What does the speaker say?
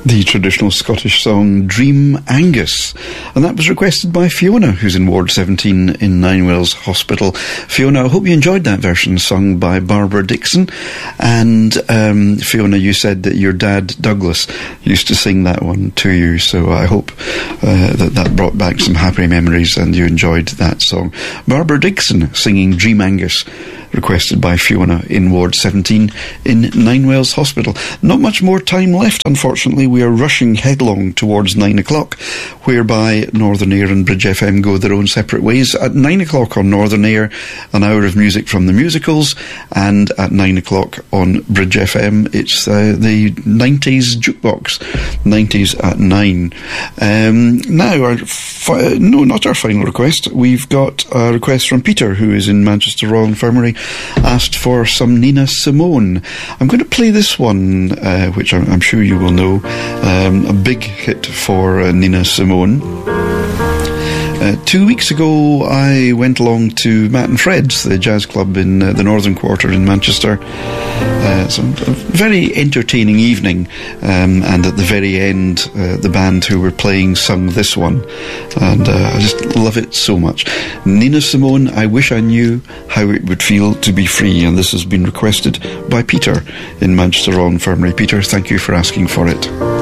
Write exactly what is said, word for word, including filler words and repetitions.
The traditional Scottish song Dream Angus, and that was requested by Fiona, who's in Ward seventeen in Ninewells Hospital. Fiona, I hope you enjoyed that version sung by Barbara Dixon. And um, Fiona, you said that your dad Douglas used to sing that one to you, so I hope uh, that that brought back some happy memories and you enjoyed that song. Barbara Dixon singing Dream Angus, requested by Fiona in Ward seventeen in Ninewells Hospital. Not much more time left, unfortunately. We are rushing headlong towards nine o'clock, whereby Northern Air and Bridge F M go their own separate ways. At nine o'clock on Northern Air, an hour of music from the musicals, and at nine o'clock on Bridge F M, it's uh, the nineties jukebox, nineties at nine. Um, now, our fi- no, not our final request. We've got a request from Peter, who is in Manchester Royal Infirmary, asked for some Nina Simone. I'm going to play this one, uh, which I'm, I'm sure you will know, um, a big hit for uh, Nina Simone. Uh, two weeks ago, I went along to Matt and Fred's, the jazz club in uh, the Northern Quarter in Manchester. Uh, so a very entertaining evening, um, and at the very end, uh, the band who were playing sung this one, and uh, I just love it so much. Nina Simone, I Wish I Knew How It Would Feel to Be Free, and this has been requested by Peter in Manchester Royal Infirmary. Peter, thank you for asking for it.